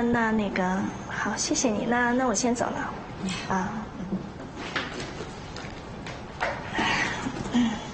那个好，谢谢你，那我先走了，啊。